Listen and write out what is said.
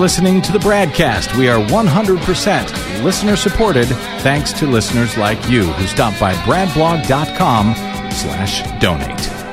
listening to the Bradcast. We are 100% listener-supported thanks to listeners like you who stop by bradblog.com/donate.